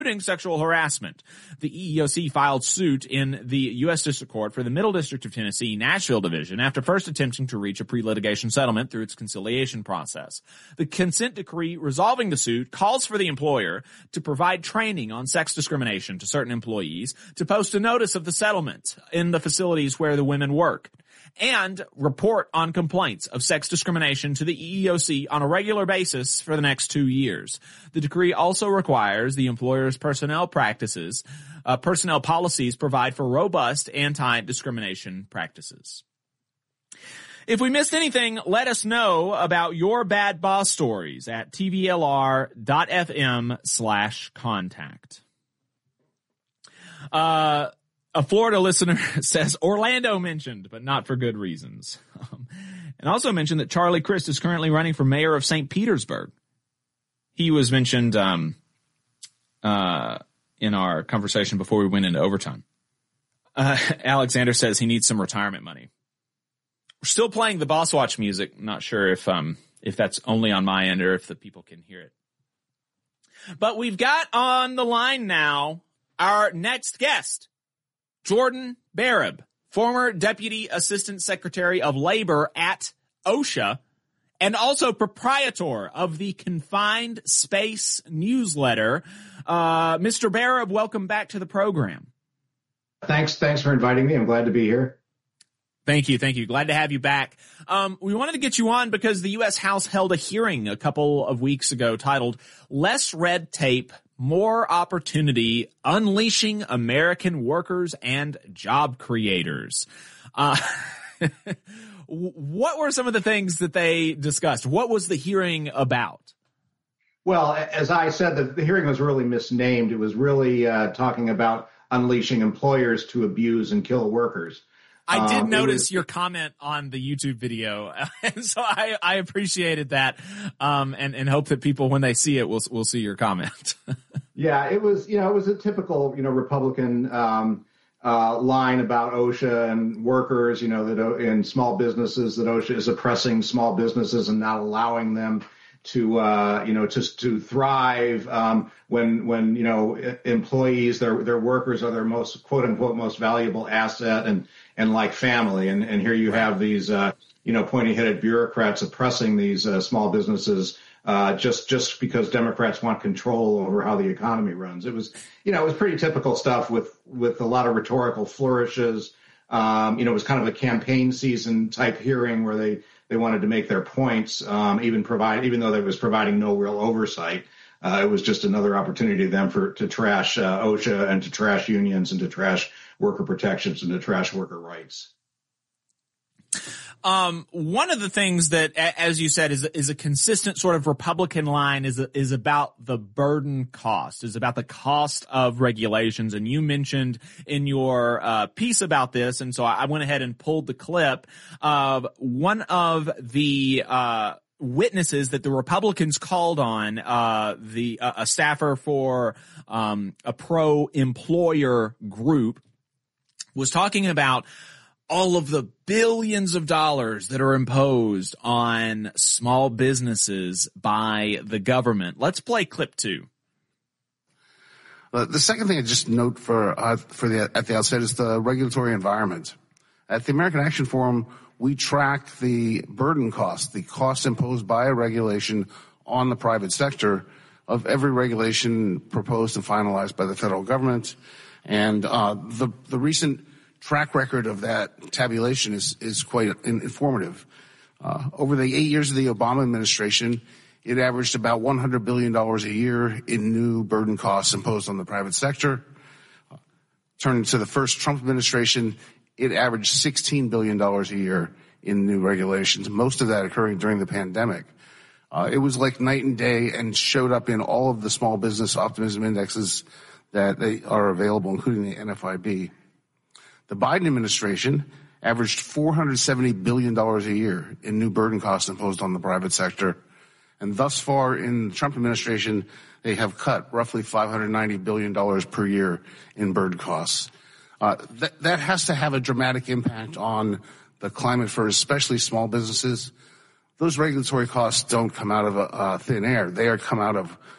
sexual harassment. The EEOC filed suit in the U.S. District Court for the Middle District of Tennessee, Nashville Division, after first attempting to reach a pre-litigation settlement through its conciliation process. The consent decree resolving the suit calls for the employer to provide training on sex discrimination to certain employees, to post a notice of the settlement in the facilities where the women work, and report on complaints of sex discrimination to the EEOC on a regular basis for the next 2 years. The decree also requires the employer's personnel policies provide for robust anti-discrimination practices. If we missed anything, let us know about your bad boss stories at tvlr.fm/contact. A Florida listener says Orlando mentioned, but not for good reasons. And also mentioned that Charlie Crist is currently running for mayor of St. Petersburg. He was mentioned in our conversation before we went into overtime. Alexander says he needs some retirement money. We're still playing the Boss Watch music. Not sure if that's only on my end or if the people can hear it. But we've got on the line now our next guest. Jordan Barab, former Deputy Assistant Secretary of Labor at OSHA, and also proprietor of the Confined Space newsletter. Mr. Barab, welcome back to the program. Thanks for inviting me. I'm glad to be here. Thank you. Glad to have you back. We wanted to get you on because the U.S. House held a hearing a couple of weeks ago titled Less Red Tape, More Opportunity, Unleashing American Workers and Job Creators. What were some of the things that they discussed? What was the hearing about? Well, as I said, the hearing was really misnamed. It was really talking about unleashing employers to abuse and kill workers. I did notice your comment on the YouTube video, and so I appreciated that, and hope that people, when they see it, will see your comment. Yeah, it was a typical, Republican line about OSHA and workers, that in small businesses, that OSHA is oppressing small businesses and not allowing them to, to thrive, when employees, their workers are their most, quote unquote, most valuable asset and like family. And here you have these, pointy-headed bureaucrats oppressing these small businesses just because Democrats want control over how the economy runs. It was, it was pretty typical stuff with a lot of rhetorical flourishes. It was kind of a campaign season type hearing where they wanted to make their points, even though they was providing no real oversight. It was just another opportunity to them to trash OSHA and to trash unions and to trash worker protections and to trash worker rights. One of the things that, as you said, is a consistent sort of Republican line is about the burden cost, is about the cost of regulations. And you mentioned in your piece about this, and so I went ahead and pulled the clip of one of the witnesses that the Republicans called on, a staffer for a pro-employer group, was talking about all of the billions of dollars that are imposed on small businesses by the government. Let's play clip 2. The second thing I just note at the outset is the regulatory environment. At the American Action Forum, we track the burden cost, the cost imposed by a regulation on the private sector of every regulation proposed and finalized by the federal government. And the recent track record of that tabulation is quite informative. Over the 8 years of the Obama administration, it averaged about $100 billion a year in new burden costs imposed on the private sector. Turning to the first Trump administration, it averaged $16 billion a year in new regulations, most of that occurring during the pandemic. It was like night and day and showed up in all of the small business optimism indexes that they are available, including the NFIB. The Biden administration averaged $470 billion a year in new burden costs imposed on the private sector. And thus far in the Trump administration, they have cut roughly $590 billion per year in burden costs. That has to have a dramatic impact on the climate for especially small businesses. Those regulatory costs don't come out of thin air. They come out of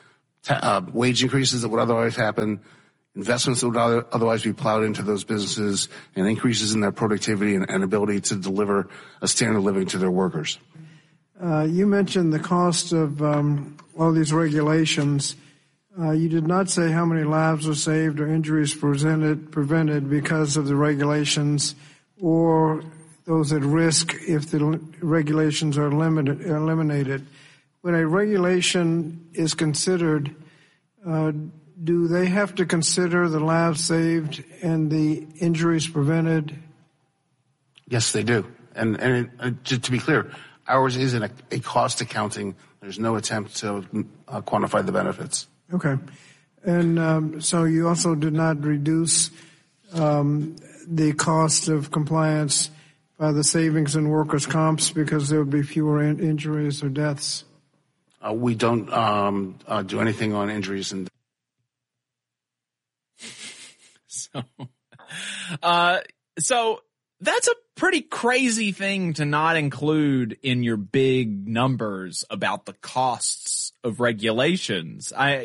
wage increases that would otherwise happen, investments that would otherwise be plowed into those businesses, and increases in their productivity and ability to deliver a standard of living to their workers. You mentioned the cost of all these regulations. You did not say how many lives were saved or injuries prevented because of the regulations, or those at risk if the regulations are eliminated. When a regulation is considered, do they have to consider the lives saved and the injuries prevented? Yes, they do. And to be clear, ours isn't a cost accounting. There's no attempt to quantify the benefits. Okay. And so you also did not reduce the cost of compliance by the savings in workers' comps because there would be fewer injuries or deaths? We don't do anything on injuries and So that's a pretty crazy thing to not include in your big numbers about the costs of regulations. Right?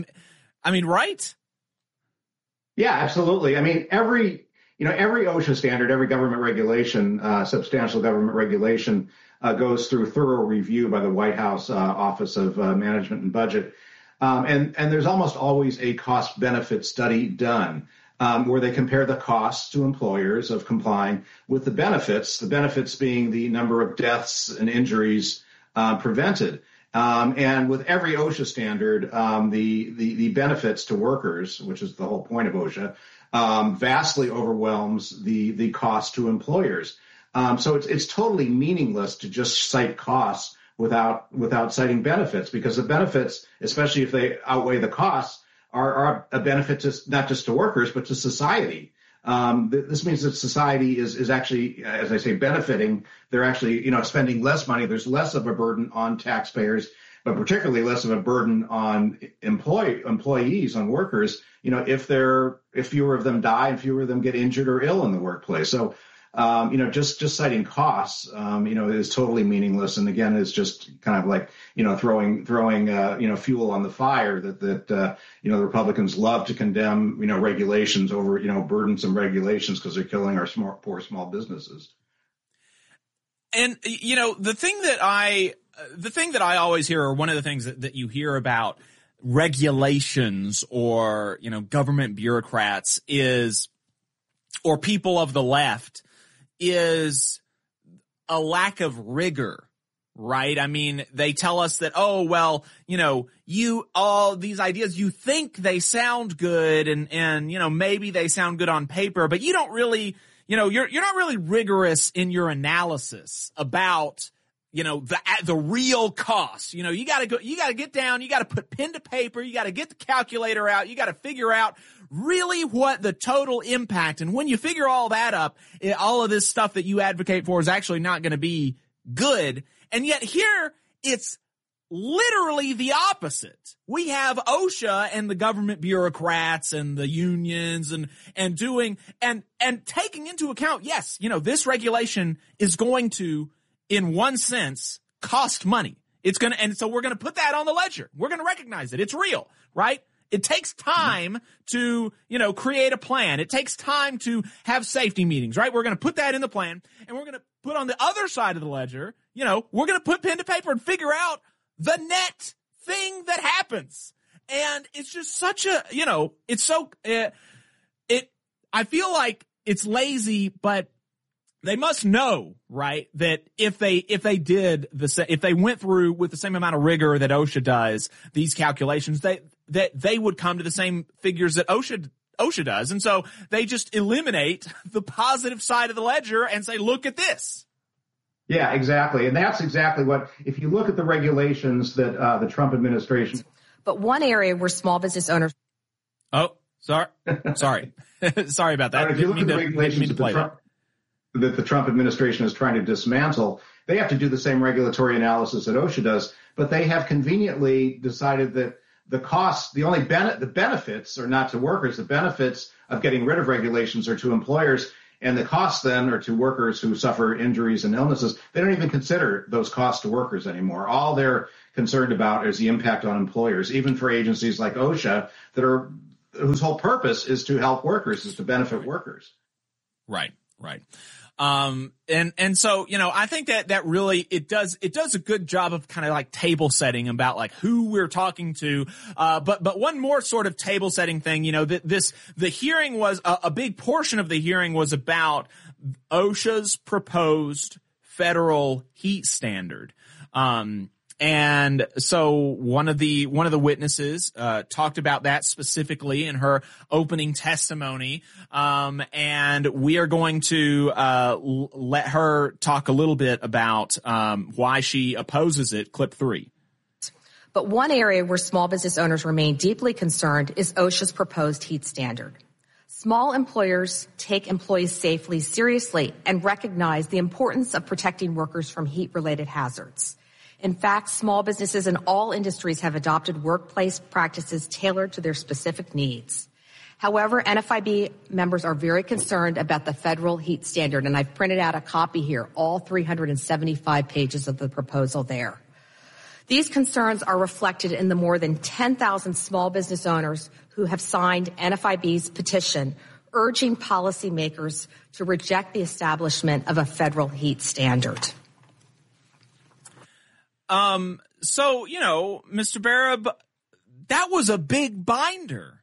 Yeah, absolutely. I mean, every OSHA standard, every government regulation, substantial government regulation, goes through thorough review by the White House Office of Management and Budget. And there's almost always a cost benefit study done where they compare the costs to employers of complying with the benefits being the number of deaths and injuries prevented. And with every OSHA standard, the benefits to workers, which is the whole point of OSHA, vastly overwhelms the cost to employers. So it's totally meaningless to just cite costs without citing benefits, because the benefits, especially if they outweigh the costs, are a benefit to not just to workers but to society. This means that society is actually, as I say, benefiting. They're actually, spending less money. There's less of a burden on taxpayers, but particularly less of a burden on employees, on workers. If fewer of them die and fewer of them get injured or ill in the workplace. So, just citing costs, is totally meaningless. And again, is just kind of like, throwing fuel on the fire that the Republicans love to condemn, regulations over, burdensome regulations because they're killing our poor small businesses. And, the thing that I always hear, or one of the things that you hear about regulations or, government bureaucrats or people of the left, is a lack of rigor, right? I mean, they tell us that, all these ideas, you think they sound good and maybe they sound good on paper, but you don't really, you're not really rigorous in your analysis about, the real costs. You gotta get down, you gotta put pen to paper, you gotta get the calculator out, you gotta figure out really what the total impact. And when you figure all that up, all of this stuff that you advocate for is actually not going to be good. And yet here it's literally the opposite. We have OSHA and the government bureaucrats and the unions and taking into account, yes, this regulation is going to, in one sense, cost money. And so we're going to put that on the ledger. We're going to recognize it. It's real, right? It takes time to, create a plan. It takes time to have safety meetings, right? We're going to put that in the plan, and we're going to put on the other side of the ledger, we're going to put pen to paper and figure out the net thing that happens. And it's just such a, it's so, I feel like it's lazy, but they must know, right, that if they went through with the same amount of rigor that OSHA does these calculations, that they would come to the same figures that OSHA does. And so they just eliminate the positive side of the ledger and say, look at this. Yeah, exactly. And that's exactly what, if you look at the regulations that the Trump administration. But one area where small business owners. Oh, sorry. Sorry about that. If you look at the regulations that the Trump administration is trying to dismantle, they have to do the same regulatory analysis that OSHA does, but they have conveniently decided that the costs, the benefits are not to workers. The benefits of getting rid of regulations are to employers, and the costs then are to workers who suffer injuries and illnesses. They don't even consider those costs to workers anymore. All they're concerned about is the impact on employers, even for agencies like OSHA whose whole purpose is to help workers, is to benefit workers. Right. And so, I think that really, it does a good job of kind of like table setting about like who we're talking to. But one more sort of table setting thing, the hearing was a big portion of the hearing was about OSHA's proposed federal heat standard. And so one of the witnesses talked about that specifically in her opening testimony, and we are going to let her talk a little bit about why she opposes it. Clip 3. But one area where small business owners remain deeply concerned is OSHA's proposed heat standard. Small employers take employees' safety seriously and recognize the importance of protecting workers from heat-related hazards. In fact, small businesses in all industries have adopted workplace practices tailored to their specific needs. However, NFIB members are very concerned about the federal heat standard, and I've printed out a copy here, all 375 pages of the proposal there. These concerns are reflected in the more than 10,000 small business owners who have signed NFIB's petition urging policymakers to reject the establishment of a federal heat standard. So, Mr. Barab, that was a big binder.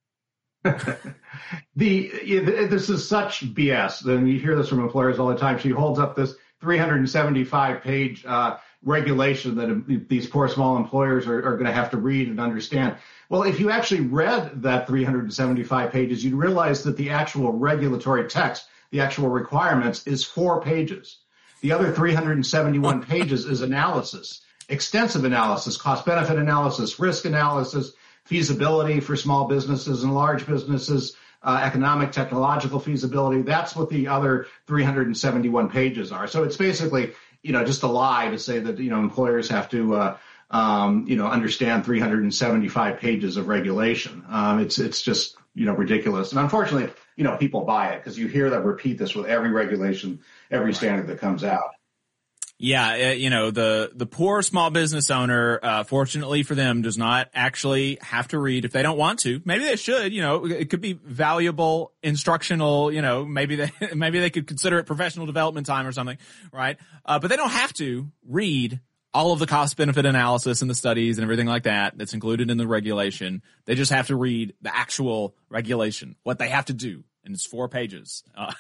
This is such BS. And you hear this from employers all the time. She holds up this 375-page regulation that these poor small employers are going to have to read and understand. Well, if you actually read that 375 pages, you'd realize that the actual regulatory text, the actual requirements, is 4 pages. The other 371 pages is analysis, extensive analysis, cost-benefit analysis, risk analysis, feasibility for small businesses and large businesses, economic, technological feasibility. That's what the other 371 pages are. So it's basically, just a lie to say that, employers have to, understand 375 pages of regulation. It's just, ridiculous. And unfortunately, people buy it because you hear them repeat this with every regulation, every standard that comes out. Yeah, the poor small business owner, fortunately for them, does not actually have to read if they don't want to. Maybe they should, it could be valuable, instructional, maybe they could consider it professional development time or something, right? But they don't have to read all of the cost benefit analysis and the studies and everything like that that's included in the regulation. They just have to read the actual regulation, what they have to do, and it's 4 pages.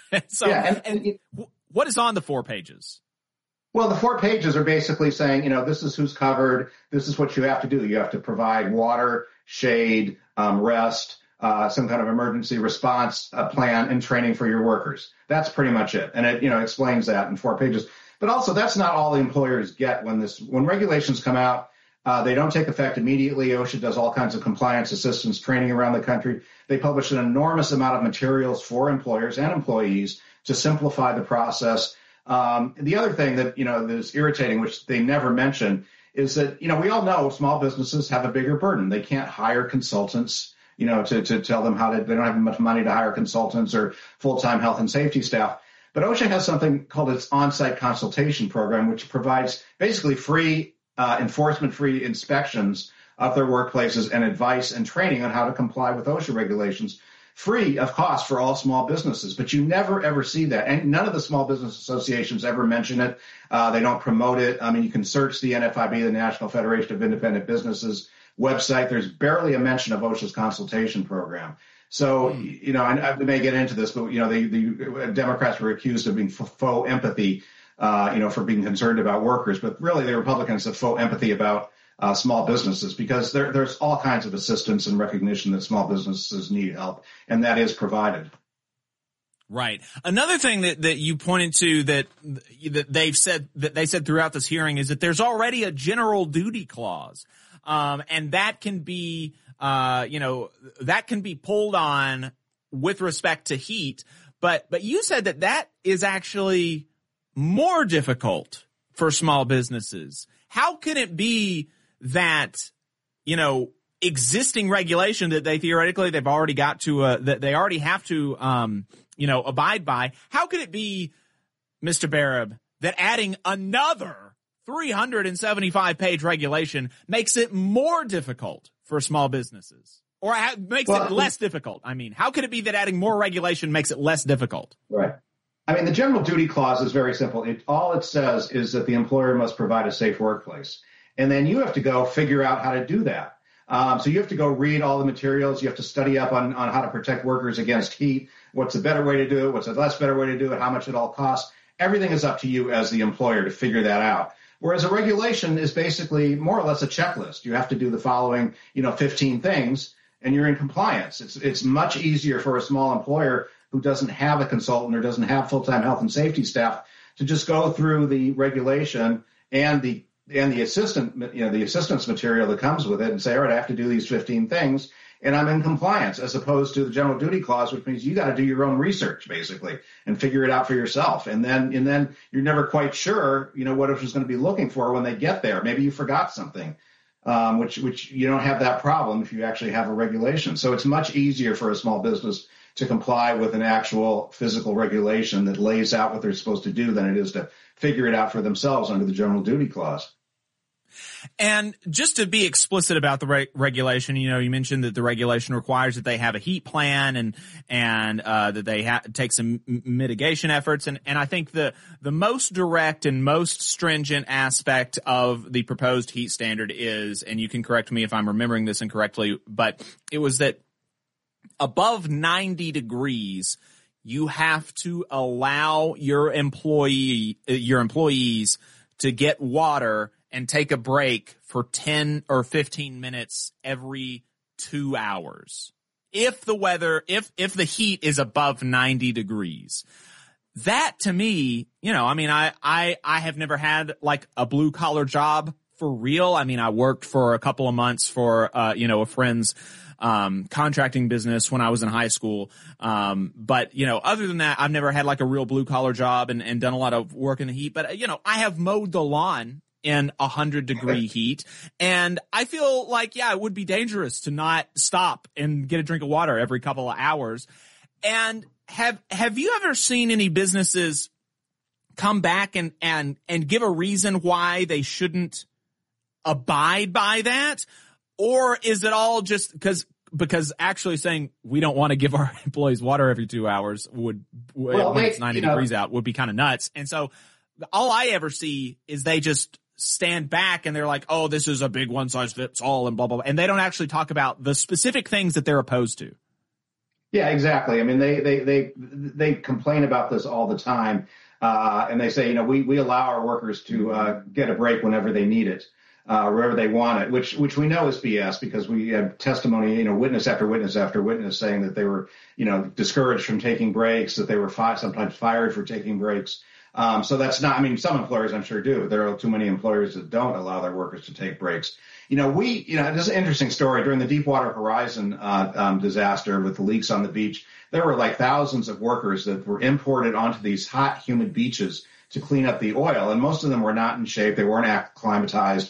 What is on the 4 pages? Well, the 4 pages are basically saying, this is who's covered. This is what you have to do. You have to provide water, shade, rest, some kind of emergency response plan and training for your workers. That's pretty much it. And it, explains that in 4 pages. But also, that's not all the employers get when regulations come out. They don't take effect immediately. OSHA does all kinds of compliance assistance training around the country. They publish an enormous amount of materials for employers and employees to simplify the process. The other thing that, that is irritating, which they never mention, is that, we all know small businesses have a bigger burden. They can't hire consultants, to tell them they don't have much money to hire consultants or full-time health and safety staff. But OSHA has something called its on-site consultation program, which provides basically free, enforcement-free inspections of their workplaces and advice and training on how to comply with OSHA regulations, free of cost for all small businesses. But you never, ever see that. And none of the small business associations ever mention it. They don't promote it. I mean, you can search the NFIB, the National Federation of Independent Businesses website. There's barely a mention of OSHA's consultation program. So, and I may get into this, but, the Democrats were accused of being faux empathy, for being concerned about workers. But really, the Republicans have faux empathy about small businesses because there's all kinds of assistance and recognition that small businesses need help, and that is provided. Right. Another thing that you pointed to that they said throughout this hearing is that there's already a general duty clause, and that can be that can be pulled on with respect to heat. But you said that is actually more difficult for small businesses. How can it be that, existing regulation that they've already got to, that they already have to, abide by? How could it be, Mr. Barab, that adding another 375-page regulation makes it more difficult for small businesses, or makes it less difficult. I mean, how could it be that adding more regulation makes it less difficult? Right. I mean, the general duty clause is very simple. All it says is that the employer must provide a safe workplace. And then you have to go figure out how to do that. So you have to go read all the materials. You have to study up on how to protect workers against heat. What's a better way to do it? What's a less better way to do it? How much it all costs? Everything is up to you as the employer to figure that out. Whereas a regulation is basically more or less a checklist. You have to do the following, 15 things, and you're in compliance. It's much easier for a small employer who doesn't have a consultant or doesn't have full-time health and safety staff to just go through the regulation and the assistance material that comes with it and say, all right, I have to do these 15 things and I'm in compliance, as opposed to the general duty clause, which means you got to do your own research basically and figure it out for yourself. And then you're never quite sure, what OSHA is going to be looking for when they get there. Maybe you forgot something, which you don't have that problem if you actually have a regulation. So it's much easier for a small business to comply with an actual physical regulation that lays out what they're supposed to do than it is to figure it out for themselves under the general duty clause. And just to be explicit about the regulation, you mentioned that the regulation requires that they have a heat plan and that they take some mitigation efforts. And I think the most direct and most stringent aspect of the proposed heat standard is, and you can correct me if I'm remembering this incorrectly, but it was that above 90 degrees, you have to allow your employees to get water and take a break for 10 or 15 minutes every 2 hours. If the heat is above 90 degrees. That to me, I have never had like a blue collar job for real. I mean, I worked for a couple of months for, a friend's contracting business when I was in high school. But other than that, I've never had like a real blue collar job and done a lot of work in the heat. But, I have mowed the lawn in 100-degree heat. And I feel like, it would be dangerous to not stop and get a drink of water every couple of hours. And have you ever seen any businesses come back and give a reason why they shouldn't abide by that? Or is it all just because actually saying we don't want to give our employees water every 2 hours when it's 90 degrees out would be kind of nuts. And so all I ever see is they just stand back and they're like, oh, this is a big one size fits all and blah, blah, blah. And they don't actually talk about the specific things that they're opposed to. Yeah, exactly. I mean, they complain about this all the time. And they say, we allow our workers to get a break whenever they need it. Wherever they want it, which we know is BS because we have testimony, witness after witness after witness saying that they were, discouraged from taking breaks, that they were sometimes fired for taking breaks. So that's not, some employers I'm sure do. There are too many employers that don't allow their workers to take breaks. This is an interesting story. During the Deepwater Horizon disaster with the leaks on the beach, there were like thousands of workers that were imported onto these hot, humid beaches to clean up the oil. And most of them were not in shape. They weren't acclimatized.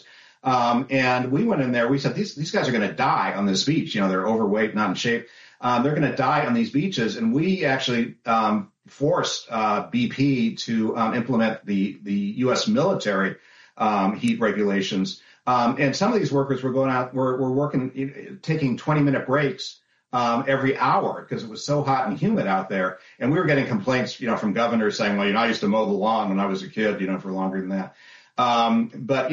And we went in there, we said, these guys are going to die on this beach. They're overweight, not in shape. They're going to die on these beaches. And we actually, forced, BP to, implement the U.S. military, heat regulations. And some of these workers were going out, were working, taking 20-minute breaks, every hour because it was so hot and humid out there. And we were getting complaints, from governors saying, well, I used to mow the lawn when I was a kid, for longer than that. But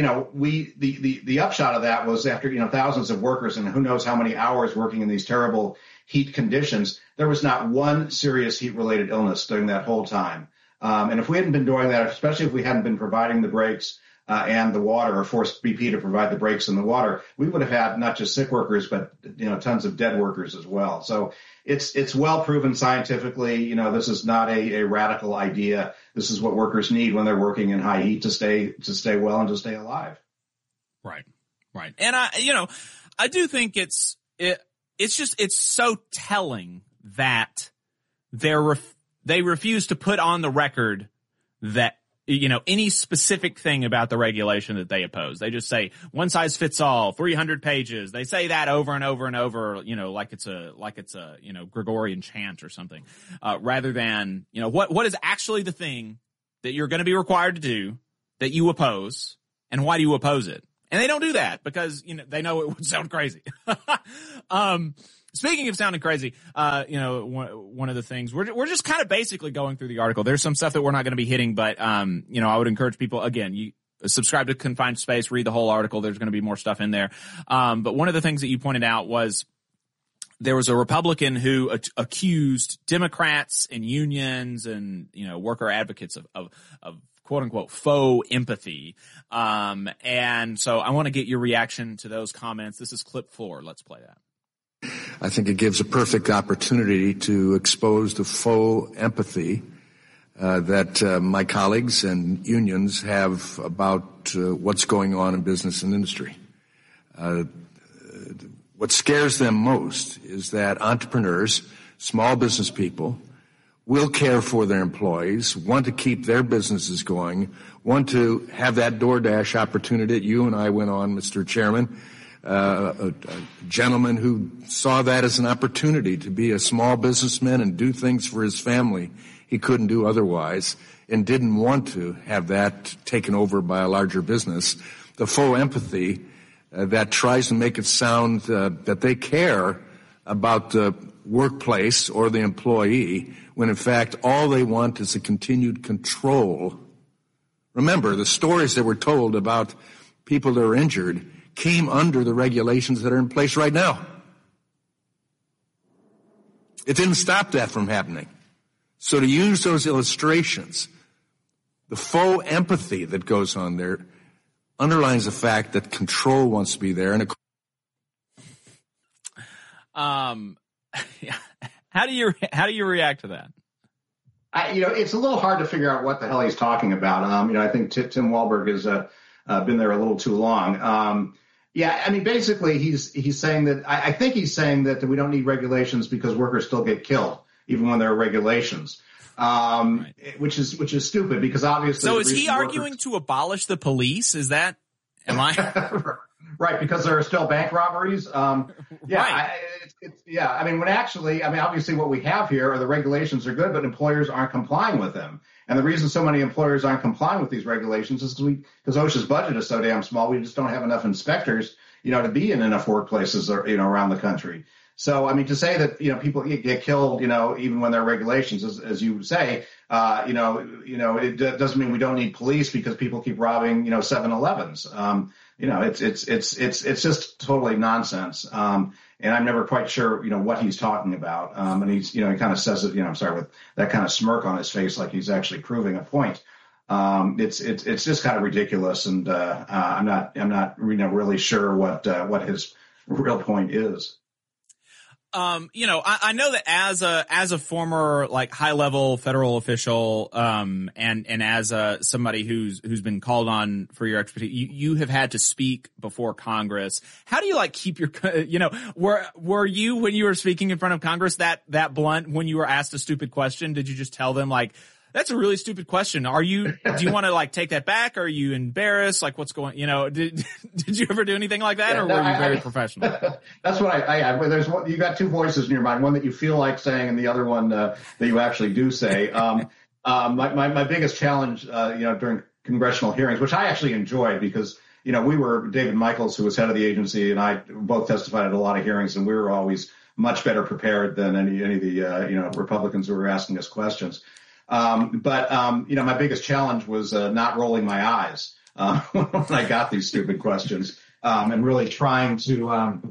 the upshot of that was after, thousands of workers and who knows how many hours working in these terrible heat conditions, there was not one serious heat related illness during that whole time. And if we hadn't been doing that, especially if we hadn't been providing the breaks, and the water or forced BP to provide the breaks and the water, we would have had not just sick workers, but, tons of dead workers as well. So it's well proven scientifically, this is not a radical idea. This is what workers need when they're working in high heat to stay well and to stay alive. Right. And I do think it's so telling that they refuse to put on the record that, any specific thing about the regulation that they oppose. They just say one size fits all, 300 pages. They say that over and over and over, like it's a Gregorian chant or something, rather than, what is actually the thing that you're going to be required to do that you oppose And why do you oppose it? And they don't do that because, they know it would sound crazy. Speaking of sounding crazy, one of the things we're just kind of basically going through the article. There's some stuff that we're not going to be hitting, but, I would encourage people, again, you subscribe to Confined Space, read the whole article. There's going to be more stuff in there. But one of the things that you pointed out was there was a Republican who accused Democrats and unions and, worker advocates of quote unquote faux empathy. And so I want to get your reaction to those comments. This is clip 4. Let's play that. I think it gives a perfect opportunity to expose the faux empathy that my colleagues and unions have about what's going on in business and industry. What scares them most is that entrepreneurs, small business people, will care for their employees, want to keep their businesses going, want to have that DoorDash opportunity that you and I went on, Mr. Chairman, a gentleman who saw that as an opportunity to be a small businessman and do things for his family he couldn't do otherwise, and didn't want to have that taken over by a larger business. The faux empathy that tries to make it sound that they care about the workplace or the employee, when in fact all they want is a continued control. Remember, the stories that were told about people that are injured came under the regulations that are in place right now. It didn't stop that from happening. So to use those illustrations, the faux empathy that goes on there underlines the fact that control wants to be there. And how do you react to that? It's a little hard to figure out what the hell he's talking about. I think Tim Walberg has been there a little too long. Basically he's saying that I think he's saying that we don't need regulations because workers still get killed even when there are regulations, right. which is stupid because obviously. So is he arguing to abolish the police? Is that? Am I? Right, because there are still bank robberies. Right. Obviously what we have here are the regulations are good, but employers aren't complying with them. And the reason so many employers aren't complying with these regulations is because OSHA's budget is so damn small. We just don't have enough inspectors, to be in enough workplaces, around the country. So, to say that, people get killed, even when there are regulations, as you say, it doesn't mean we don't need police because people keep robbing, 7-Elevens. It's just totally nonsense. And I'm never quite sure, what he's talking about. And he's, he kind of says it, with that kind of smirk on his face, like he's actually proving a point. It's just kind of ridiculous. And, I'm not really sure what his real point is. I know that as a former high level federal official, and as somebody who's been called on for your expertise, you have had to speak before Congress. How do you keep your, were you, when you were speaking in front of Congress, that blunt when you were asked a stupid question? Did you just tell them that's a really stupid question. Do you want to take that back? Are you embarrassed? What's going, did you ever do anything like that, or were you very professional? That's what there's one, you got two voices in your mind, one that you feel like saying and the other one, that you actually do say. My biggest challenge, during congressional hearings, which I actually enjoyed because, we were David Michaels, who was head of the agency, and I both testified at a lot of hearings, and we were always much better prepared than any of the, Republicans who were asking us questions. My biggest challenge was not rolling my eyes when I got these stupid questions, and really trying to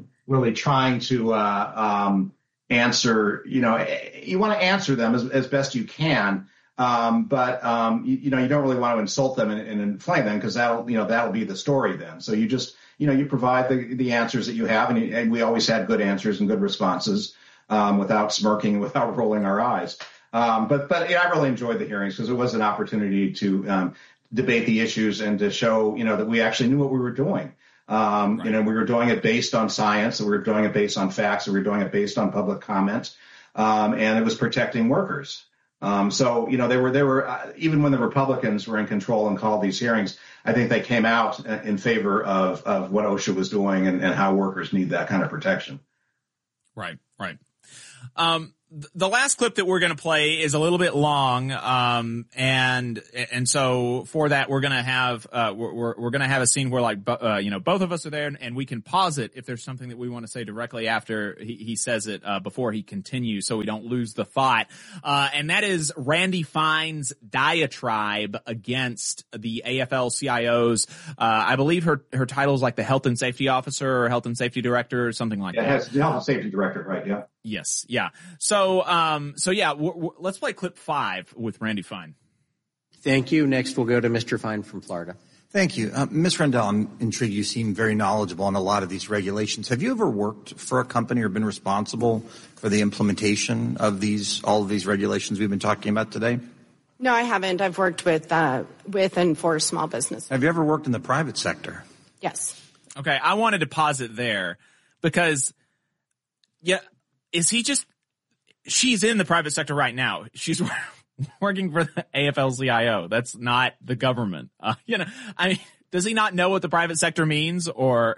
answer. You want to answer them as best you can, but you don't really want to insult them and inflame them because that'll be the story then. So you just you provide the answers that you have, and we always had good answers and good responses without smirking, without rolling our eyes. But I really enjoyed the hearings because it was an opportunity to debate the issues and to show, that we actually knew what we were doing. Right. We were doing it based on science, we were doing it based on facts, we were doing it based on public comment, and it was protecting workers. They were even when the Republicans were in control and called these hearings, I think they came out in favor of what OSHA was doing and how workers need that kind of protection. Right. the last clip that we're going to play is a little bit long, and so for that we're going to have we're going to have a scene where both of us are there, and we can pause it if there's something that we want to say directly after he says it before he continues, so we don't lose the thought. And that is Randy Fine's diatribe against the AFL-CIO's. I believe her title is like the Health and Safety Officer or Health and Safety Director or something like that. Yes, the Health and Safety Director, right? Yeah. Yes. Yeah. So yeah, let's play clip 5 with Randy Fine. Thank you. Next, we'll go to Mr. Fine from Florida. Thank you. Ms. Rendell, I'm intrigued. You seem very knowledgeable on a lot of these regulations. Have you ever worked for a company or been responsible for the implementation of all of these regulations we've been talking about today? No, I haven't. I've worked with and for small business. Have you ever worked in the private sector? Yes. Okay. I wanted to pause it there because, yeah, she's in the private sector right now. She's working for the AFL-CIO. That's not the government. Does he not know what the private sector means, or?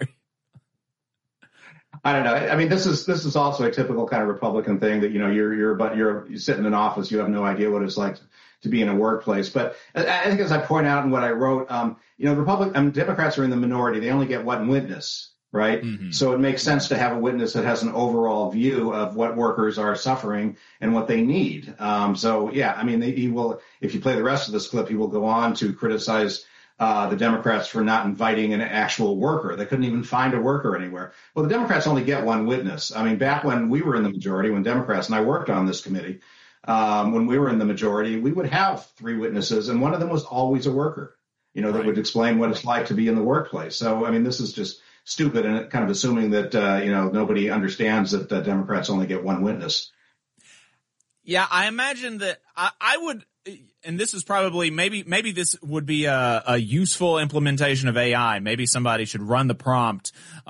I don't know. I mean, this is also a typical kind of Republican thing that, you sit in an office, you have no idea what it's like to be in a workplace. But I think, as I point out in what I wrote, Democrats are in the minority. They only get one witness. Right. Mm-hmm. So it makes sense to have a witness that has an overall view of what workers are suffering and what they need. He will, if you play the rest of this clip, he will go on to criticize the Democrats for not inviting an actual worker. They couldn't even find a worker anywhere. Well, the Democrats only get one witness. I mean, back when we were in the majority, when Democrats, and I worked on this committee, when we were in the majority, we would have 3 witnesses, and one of them was always a worker, that would explain what it's like to be in the workplace. So, I mean, this is just stupid, and kind of assuming that nobody understands that Democrats only get one witness. Yeah, I imagine that I would, and this is probably maybe this would be a useful implementation of AI. Maybe somebody should run the prompt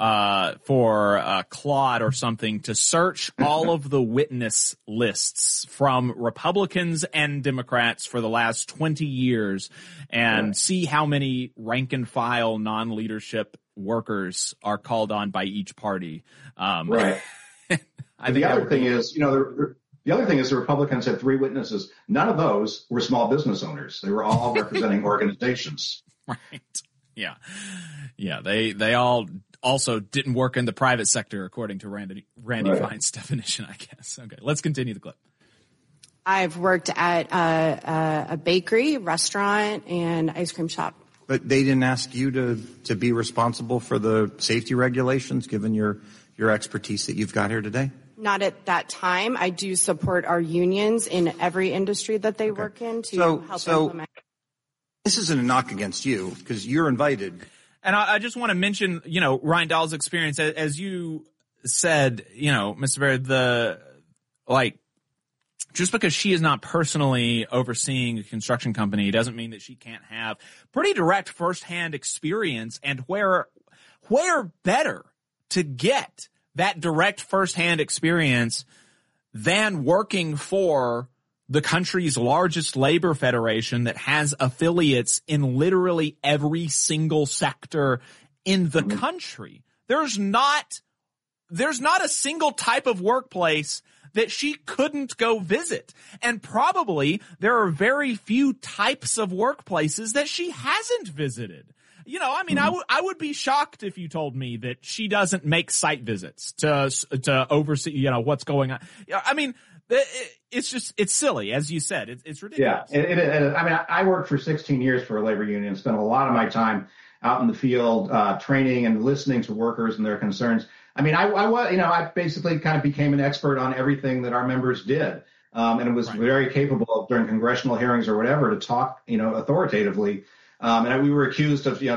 for Claude or something to search all of the witness lists from Republicans and Democrats for the last 20 years and see how many rank and file non-leadership workers are called on by each party. Right. The other thing is the Republicans had 3 witnesses. None of those were small business owners. They were all representing organizations. Right. Yeah. Yeah. They all also didn't work in the private sector, according to Randy Fine's definition, I guess. Okay. Let's continue the clip. I've worked at a bakery, restaurant, and ice cream shop. But they didn't ask you to be responsible for the safety regulations, given your expertise that you've got here today? Not at that time. I do support our unions in every industry that they work in to help implement. This isn't a knock against you, because you're invited. And I just want to mention, Ryan Dahl's experience, as you said, Mr. Baird, just because she is not personally overseeing a construction company doesn't mean that she can't have pretty direct firsthand experience, and where better to get that direct firsthand experience than working for the country's largest labor federation that has affiliates in literally every single sector in the country. There's not a single type of workplace that she couldn't go visit. And probably there are very few types of workplaces that she hasn't visited. I would be shocked if you told me that she doesn't make site visits to oversee, what's going on. I mean, it's silly, as you said. It's ridiculous. Yeah, I worked for 16 years for a labor union, spent a lot of my time out in the field, training and listening to workers and their concerns. I basically kind of became an expert on everything that our members did. And was very capable during congressional hearings or whatever to talk, authoritatively. And we were accused of,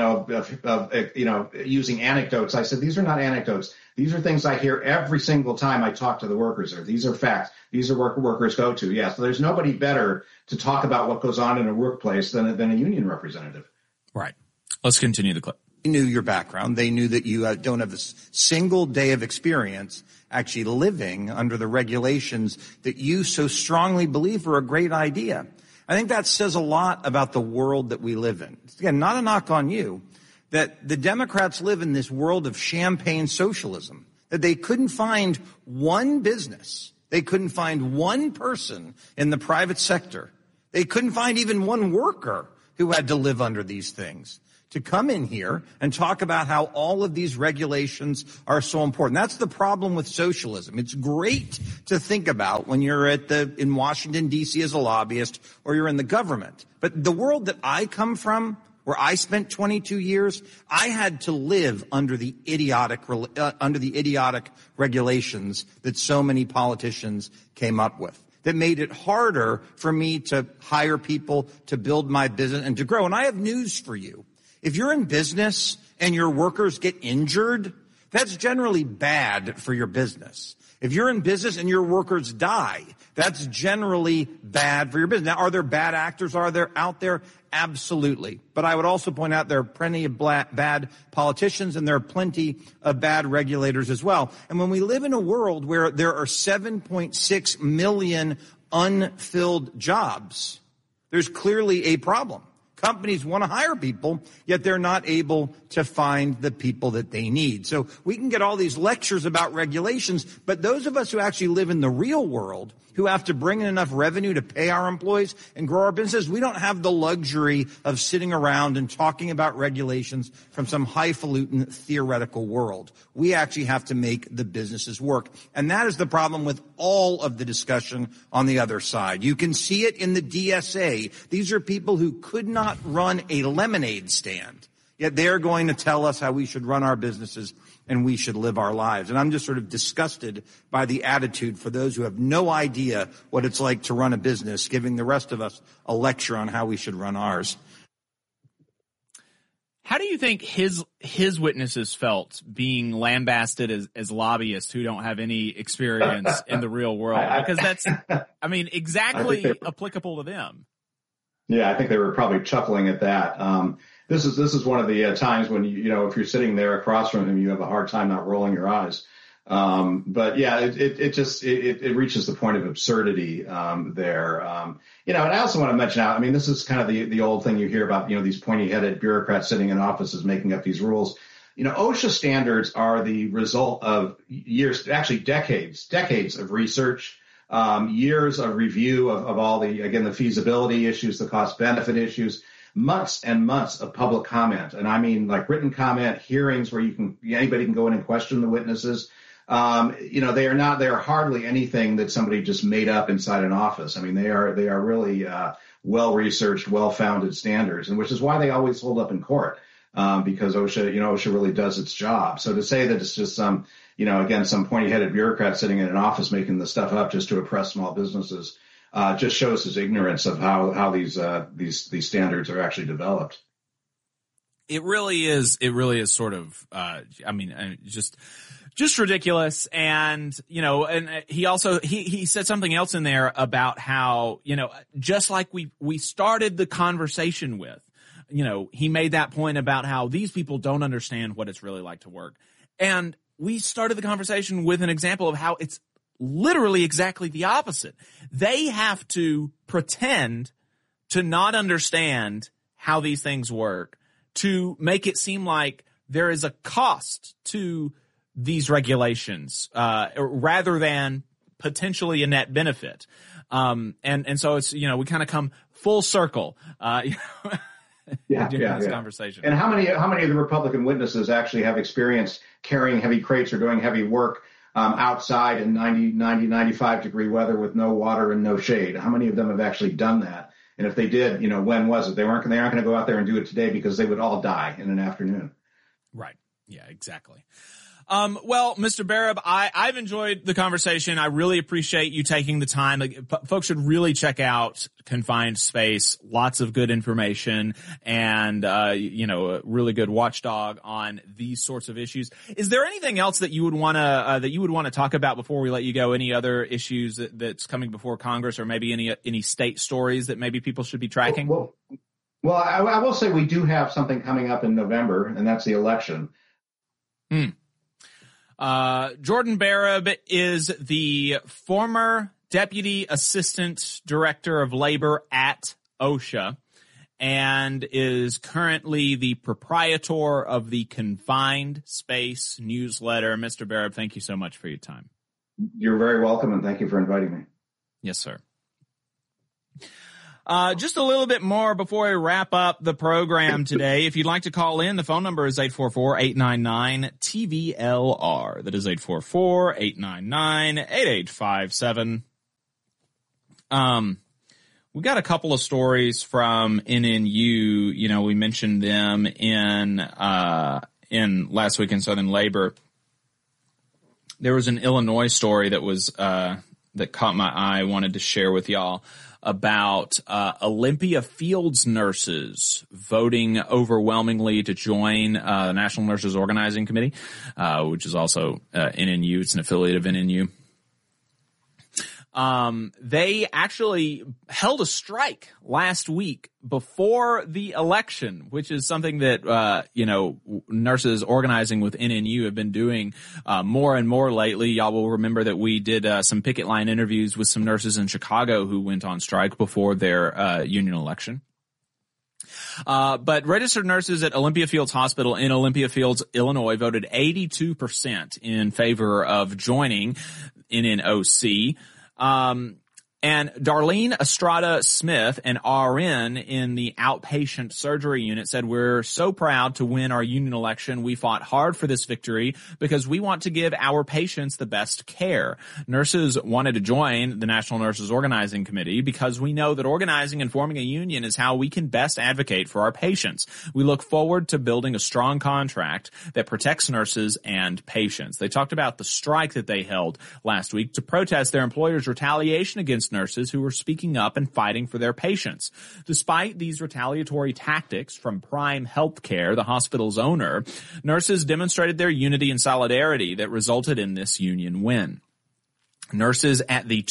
using anecdotes. I said, these are not anecdotes. These are things I hear every single time I talk to the workers. These are facts. These are workers go to. Yeah. So there's nobody better to talk about what goes on in a workplace than a union representative. Right. Let's continue the clip. They knew your background. They knew that you don't have a single day of experience actually living under the regulations that you so strongly believe are a great idea. I think that says a lot about the world that we live in. Again, not a knock on you, that the Democrats live in this world of champagne socialism, that they couldn't find one business They couldn't find one person in the private sector. They couldn't find even one worker who had to live under these things to come in here and talk about how all of these regulations are so important. That's the problem with socialism. It's great to think about when you're in Washington, D.C. as a lobbyist, or you're in the government. But the world that I come from, where I spent 22 years, I had to live under the idiotic regulations that so many politicians came up with, that made it harder for me to hire people, to build my business, and to grow. And I have news for you. If you're in business and your workers get injured, that's generally bad for your business. If you're in business and your workers die, that's generally bad for your business. Now, are there bad actors out there? Absolutely. But I would also point out there are plenty of bad politicians, and there are plenty of bad regulators as well. And when we live in a world where there are 7.6 million unfilled jobs, there's clearly a problem. Companies want to hire people, yet they're not able to find the people that they need. So we can get all these lectures about regulations, but those of us who actually live in the real world, who have to bring in enough revenue to pay our employees and grow our business, we don't have the luxury of sitting around and talking about regulations from some highfalutin theoretical world. We actually have to make the businesses work. And that is the problem with all of the discussion on the other side. You can see it in the DSA. These are people who could not run a lemonade stand, yet they're going to tell us how we should run our businesses and we should live our lives. And I'm just sort of disgusted by the attitude for those who have no idea what it's like to run a business, giving the rest of us a lecture on how we should run ours. How do you think his witnesses felt being lambasted as lobbyists who don't have any experience in the real world? Because that's, exactly applicable to them. Yeah, I think they were probably chuckling at that. This is one of the times when if you're sitting there across from him, you have a hard time not rolling your eyes. But yeah, it reaches the point of absurdity there. And I also want to mention this is kind of the old thing you hear about, these pointy-headed bureaucrats sitting in offices making up these rules. OSHA standards are the result of years, actually decades of research. Years of review of all the feasibility issues, the cost benefit issues, months and months of public comment. And I mean like written comment, hearings where anybody can go in and question the witnesses. They are hardly anything that somebody just made up inside an office. They are really well-researched, well-founded standards, and which is why they always hold up in court. Because OSHA really does its job. So to say that it's just some pointy-headed bureaucrat sitting in an office making the stuff up just to oppress small businesses, just shows his ignorance of how these standards are actually developed. It really is sort of, just ridiculous. And, and he also, he said something else in there about how, just like we started the conversation with, he made that point about how these people don't understand what it's really like to work. And we started the conversation with an example of how it's literally exactly the opposite. They have to pretend to not understand how these things work to make it seem like there is a cost to these regulations, rather than potentially a net benefit. And so it's, we kind of come full circle, this conversation. And how many of the Republican witnesses actually have experience carrying heavy crates or doing heavy work outside in 95 degree weather with no water and no shade? How many of them have actually done that? And if they did, when was it? They aren't going to go out there and do it today because they would all die in an afternoon. Right. Yeah, exactly. Well, Mr. Barab, I've enjoyed the conversation. I really appreciate you taking the time. Folks should really check out Confined Space. Lots of good information and, a really good watchdog on these sorts of issues. Is there anything else that you would want to talk about before we let you go? Any other issues that's coming before Congress, or maybe any state stories that maybe people should be tracking? Well, I will say we do have something coming up in November, and that's the election. Jordan Barab is the former Deputy Assistant Director of Labor at OSHA and is currently the proprietor of the Confined Space newsletter. Mr. Barab, thank you so much for your time. You're very welcome, and thank you for inviting me. Yes, sir. Just a little bit more before we wrap up the program today. If you'd like to call in, the phone number is 844-899-TVLR. That is 844-899-8857. We got a couple of stories from NNU. You know, we mentioned them in Last Week in Southern Labor. There was an Illinois story that was that caught my eye. I wanted to share with y'all about Olympia Fields nurses voting overwhelmingly to join the National Nurses Organizing Committee, which is also NNU. It's an affiliate of NNU. They actually held a strike last week before the election, which is something that, nurses organizing with NNU have been doing, more and more lately. Y'all will remember that we did, some picket line interviews with some nurses in Chicago who went on strike before their, union election. But registered nurses at Olympia Fields Hospital in Olympia Fields, Illinois voted 82% in favor of joining NNOC. And Darlene Estrada Smith, an RN in the outpatient surgery unit, said, "We're so proud to win our union election. We fought hard for this victory because we want to give our patients the best care. Nurses wanted to join the National Nurses Organizing Committee because we know that organizing and forming a union is how we can best advocate for our patients. We look forward to building a strong contract that protects nurses and patients." They talked about the strike that they held last week to protest their employer's retaliation against nurses who were speaking up and fighting for their patients. Despite these retaliatory tactics from Prime Healthcare, the hospital's owner, nurses demonstrated their unity and solidarity that resulted in this union win. Nurses at the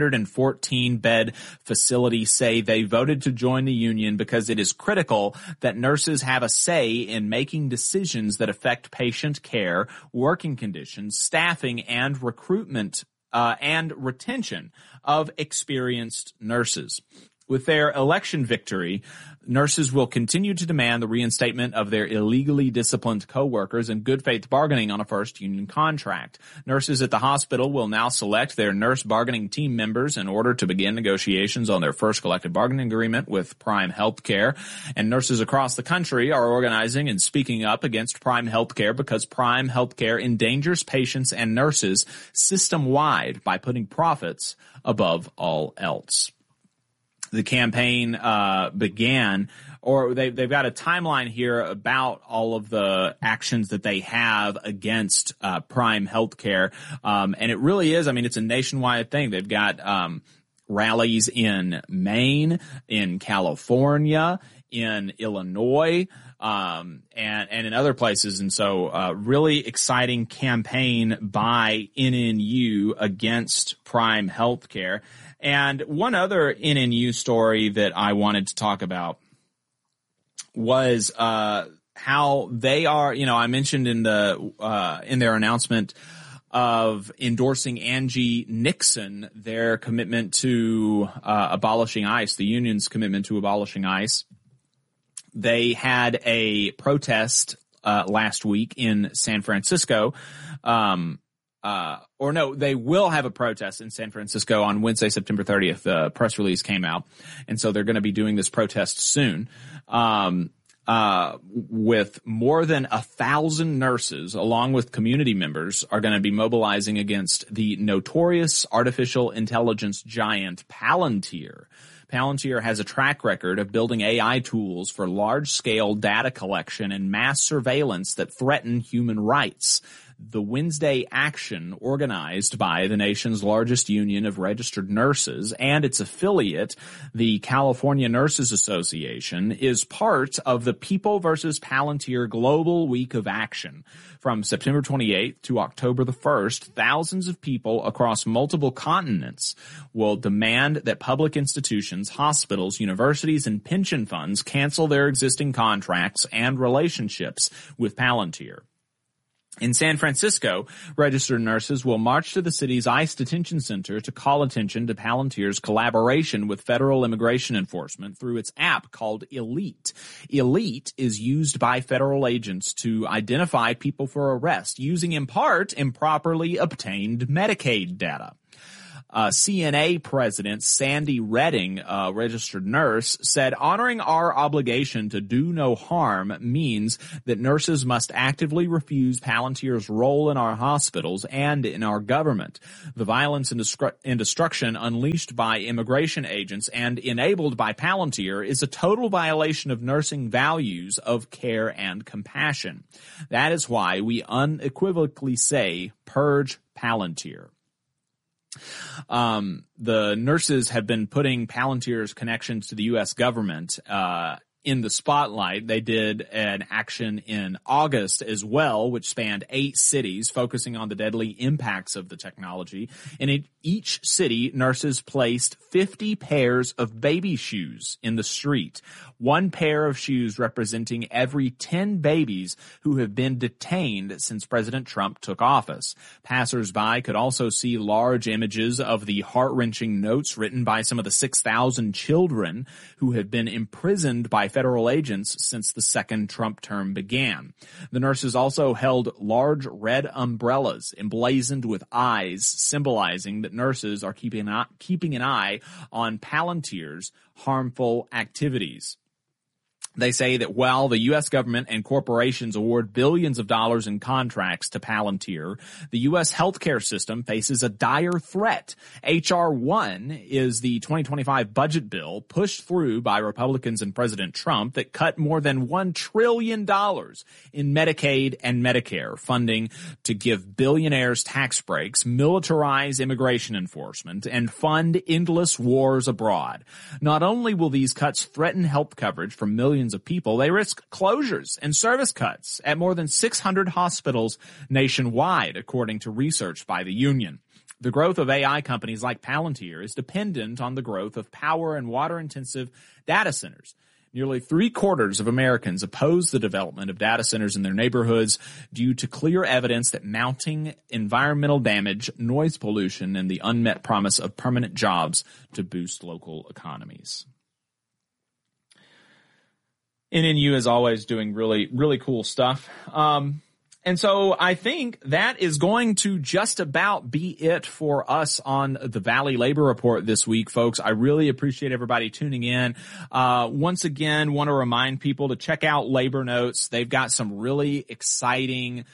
214-bed facility say they voted to join the union because it is critical that nurses have a say in making decisions that affect patient care, working conditions, staffing, and recruitment and retention of experienced nurses. With their election victory, nurses will continue to demand the reinstatement of their illegally disciplined coworkers and good faith bargaining on a first union contract. Nurses at the hospital will now select their nurse bargaining team members in order to begin negotiations on their first collective bargaining agreement with Prime Healthcare. And nurses across the country are organizing and speaking up against Prime Healthcare because Prime Healthcare endangers patients and nurses system-wide by putting profits above all else. The campaign began, or they've got a timeline here about all of the actions that they have against Prime Healthcare, and it really is. I mean, it's a nationwide thing. They've got rallies in Maine, in California, in Illinois, and in other places. And so, really exciting campaign by NNU against Prime Healthcare. And one other NNU story that I wanted to talk about was, how they are, I mentioned in their announcement of endorsing Angie Nixon, their commitment to, abolishing ICE, the union's commitment to abolishing ICE. They had a protest, last week in San Francisco, they will have a protest in San Francisco on Wednesday, September 30th. The press release came out. And so they're going to be doing this protest soon. With more than 1,000 nurses, along with community members, are going to be mobilizing against the notorious artificial intelligence giant Palantir. Palantir has a track record of building AI tools for large-scale data collection and mass surveillance that threaten human rights. The Wednesday action, organized by the nation's largest union of registered nurses and its affiliate, the California Nurses Association, is part of the People vs. Palantir Global Week of Action. From September 28th to October the 1st, thousands of people across multiple continents will demand that public institutions, hospitals, universities, and pension funds cancel their existing contracts and relationships with Palantir. In San Francisco, registered nurses will march to the city's ICE detention center to call attention to Palantir's collaboration with federal immigration enforcement through its app called Elite. Elite is used by federal agents to identify people for arrest, using in part improperly obtained Medicaid data. CNA President Sandy Redding, a registered nurse, said honoring our obligation to do no harm means that nurses must actively refuse Palantir's role in our hospitals and in our government. The violence and destruction unleashed by immigration agents and enabled by Palantir is a total violation of nursing values of care and compassion. That is why we unequivocally say, purge Palantir. The nurses have been putting Palantir's connections to the U.S. government in the spotlight. They did an action in August as well, which spanned 8 cities, focusing on the deadly impacts of the technology. And in each city, nurses placed 50 pairs of baby shoes in the street, 1 pair of shoes representing every 10 babies who have been detained since President Trump took office. Passers-by could also see large images of the heart-wrenching notes written by some of the 6,000 children who have been imprisoned by federal agents since the second Trump term began. The nurses also held large red umbrellas emblazoned with eyes, symbolizing that nurses are keeping an eye on Palantir's harmful activities. They say that while the U.S. government and corporations award billions of dollars in contracts to Palantir, the U.S. healthcare system faces a dire threat. H.R. 1 is the 2025 budget bill pushed through by Republicans and President Trump that cut more than $1 trillion in Medicaid and Medicare funding to give billionaires tax breaks, militarize immigration enforcement, and fund endless wars abroad. Not only will these cuts threaten health coverage for millions of people, they risk closures and service cuts at more than 600 hospitals nationwide, according to research by the union. The growth of AI companies like Palantir is dependent on the growth of power and water-intensive data centers. Nearly 3/4 of Americans oppose the development of data centers in their neighborhoods due to clear evidence that mounting environmental damage, noise pollution, and the unmet promise of permanent jobs to boost local economies. NNU is always doing really, really cool stuff. And so I think that is going to just about be it for us on the Valley Labor Report this week, folks. I really appreciate everybody tuning in. Once again, want to remind people to check out Labor Notes. They've got some really exciting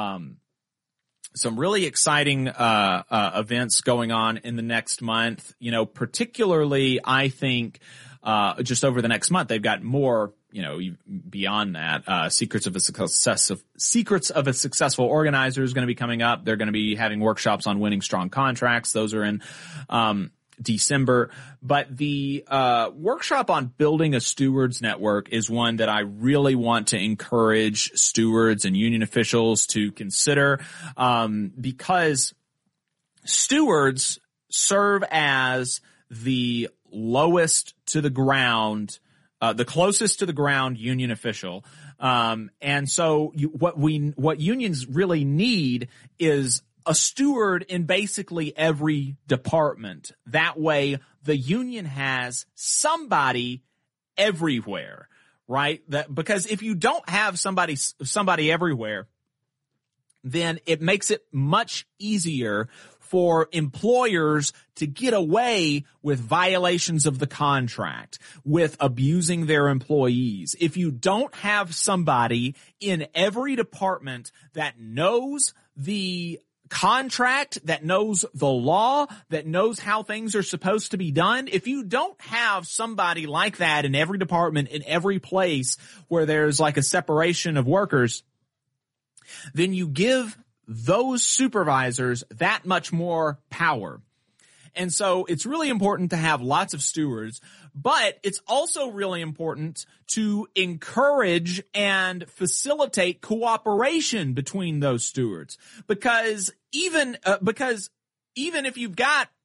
events going on in the next month. You know, particularly, I think, just over the next month, they've got more, beyond that. Secrets of a Successful Organizer is going to be coming up. They're going to be having workshops on winning strong contracts. Those are in December. But the workshop on building a stewards network is one that I really want to encourage stewards and union officials to consider, because stewards serve as the lowest to the ground, the closest to the ground union official. And so what unions really need is a steward in basically every department. That way the union has somebody everywhere, right? Because if you don't have somebody everywhere, then it makes it much easier for employers to get away with violations of the contract, with abusing their employees. If you don't have somebody in every department that knows the contract, that knows the law, that knows how things are supposed to be done, if you don't have somebody like that in every department, in every place where there's like a separation of workers, then you give those supervisors that much more power. And so it's really important to have lots of stewards, but it's also really important to encourage and facilitate cooperation between those stewards. Because even if you've got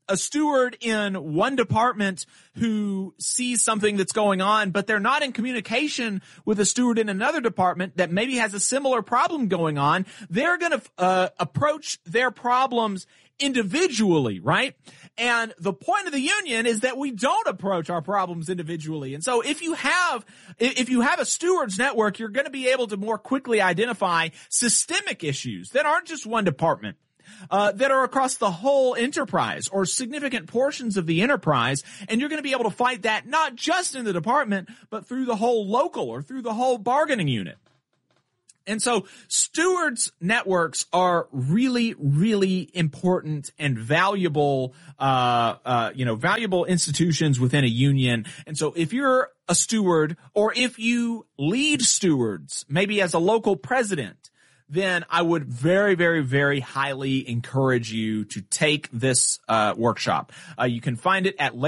a steward in one department who sees something that's going on, but they're not in communication with a steward in another department that maybe has a similar problem going on, they're going to approach their problems individually, right? And the point of the union is that we don't approach our problems individually. And so if you have a stewards network, you're going to be able to more quickly identify systemic issues that aren't just one department, that are across the whole enterprise or significant portions of the enterprise. And you're going to be able to fight that not just in the department, but through the whole local or through the whole bargaining unit. And so stewards networks are really, really important and valuable, valuable institutions within a union. And so if you're a steward or if you lead stewards, maybe as a local president, then I would very, very, very highly encourage you to take this workshop. You can find it at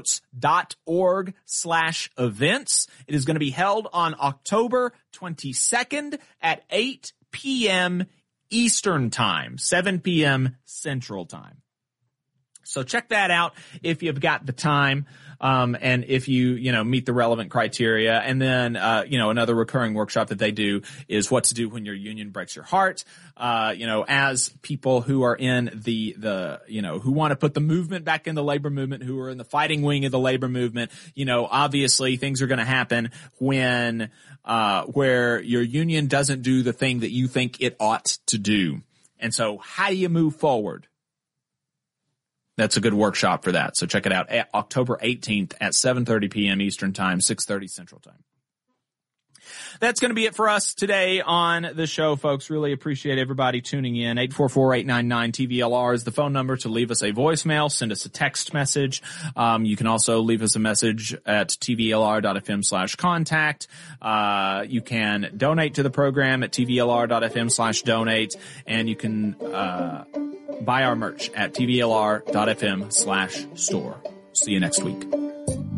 labornotes.org/events. It is going to be held on October 22nd at 8 p.m. Eastern Time, 7 p.m. Central Time. So check that out if you've got the time. And if you meet the relevant criteria. And then, another recurring workshop that they do is what to do when your union breaks your heart. As people who are in the who want to put the movement back in the labor movement, who are in the fighting wing of the labor movement, obviously things are going to happen when, where your union doesn't do the thing that you think it ought to do. And so how do you move forward? That's a good workshop for that. So check it out at October 18th at 7:30 p.m. Eastern Time, 6:30 Central Time. That's going to be it for us today on the show, folks. Really appreciate everybody tuning in. 844-899-TVLR is the phone number to leave us a voicemail. Send us a text message. You can also leave us a message at tvlr.fm/contact. You can donate to the program at tvlr.fm/donate. And you can buy our merch at tvlr.fm/store. See you next week.